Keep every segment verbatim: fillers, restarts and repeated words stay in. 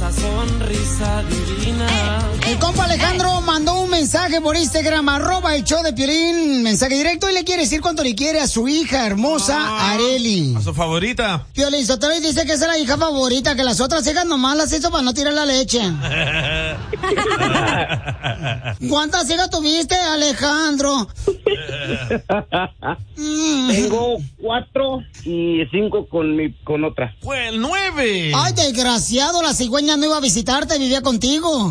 esa sonrisa divina. El compa Alejandro mandó un mensaje por Instagram, arroba el show de Piolín, mensaje directo, y le quiere decir cuánto le quiere a su hija hermosa, ah, Areli. A su favorita. Piolín Sotelo dice que esa es la hija favorita, que las otras hijas nomás las hizo para no tirar la leche. ¿Cuántas hijas tuviste, Alejandro? Tengo cuatro y cinco con mi con otra. ¡Pues nueve! Ay, desgraciado, la cigüeña no iba a visitarte, vivía contigo.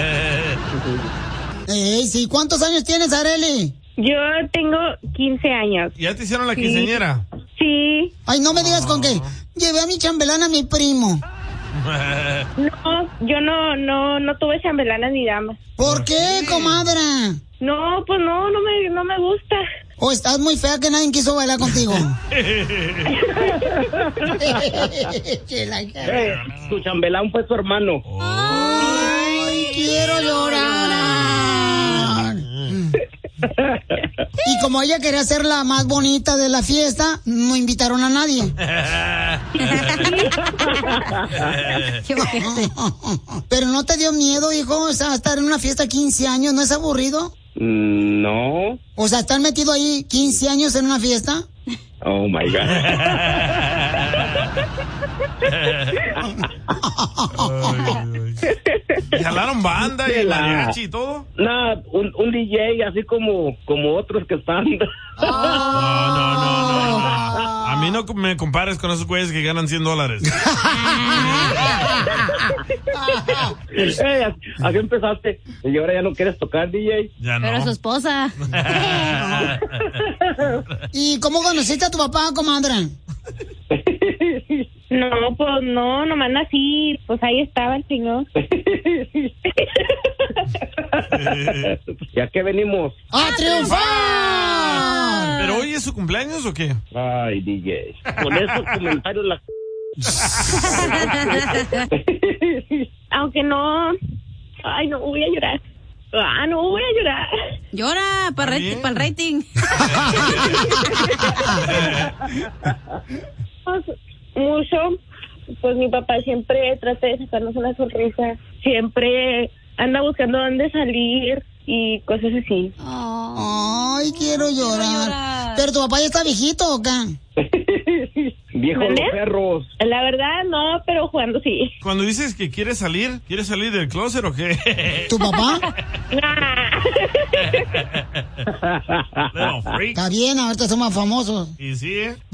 Ey, sí, ¿cuántos años tienes, Areli? Yo tengo quince años. ¿Ya te hicieron la Sí. quinceañera? Sí. Ay, no me digas con qué. Llevé a mi chambelán a mi primo. No, yo no, no, no tuve chambelanas ni damas. ¿Por qué, comadre? No, pues no, no me, no me gusta. ¿O estás muy fea que nadie quiso bailar contigo? Eh, tu chambelán fue su hermano. Ay, quiero llorar. Y como ella quería ser la más bonita de la fiesta, no invitaron a nadie. Pero ¿no te dio miedo, hijo? O sea, estar en una fiesta quince años, ¿no es aburrido? Mm, no. O sea, ¿estar metido ahí quince años en una fiesta? Oh my God. ¿Y jalaron banda y La- mariachi y todo? Nada, un, un D J así como, como otros que están. No, no, no, no, no. A mí no me compares con esos güeyes que ganan cien dólares. Eh, así empezaste. Y ahora ya no quieres tocar, D J. Ya no. Pero su esposa. ¿Y cómo conociste a tu papá, comadre? No, pues no, nomás nací, pues ahí estaba el señor. ¿Ya que venimos? ¡A triunfar! ¿Pero hoy es su cumpleaños o qué? Ay, D J. Con esos comentarios la... Aunque no, ay, no voy a llorar. Ah, no voy a llorar. Llora para el rating. Pues, mucho, pues mi papá siempre trata de sacarnos una sonrisa. Siempre anda buscando dónde salir y cosas así. Ay, quiero llorar. ¿Pero tu papá ya está viejito o qué? Viejo ¿Mande? los perros. La verdad, no, pero jugando sí. Cuando dices que quieres salir, ¿quieres salir del closet o qué? ¿Tu papá? Little freak. Está bien, ahorita son más famosos. Y sí, ¿eh?